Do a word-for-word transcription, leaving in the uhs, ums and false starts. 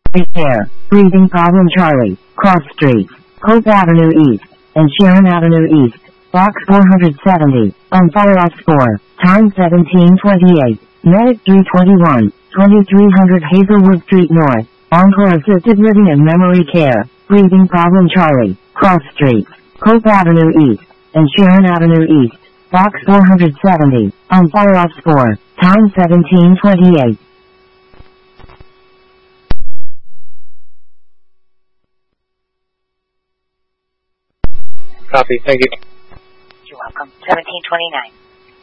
Repair, breathing problem Charlie, cross streets, Hope Avenue East, and Sharon Avenue East, box four hundred seventy, on Firehouse four, time seventeen twenty-eight, Medic three twenty-one, twenty-three hundred Hazelwood Street North, Encore Assisted Living and Memory Care, breathing problem Charlie, cross streets, Hope Avenue East, and Sharon Avenue East, box four hundred seventy, on Firehouse four, time seventeen twenty-eight. Copy. Thank you. You're welcome. seventeen twenty-nine.